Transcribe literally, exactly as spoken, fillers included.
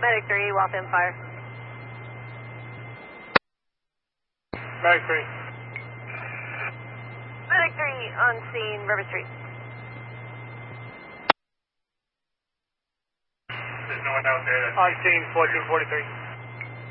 Medic three, Waltham Fire. Medic three. Medic three on scene, River Street. There's no one out there. On scene, fourteen forty-three.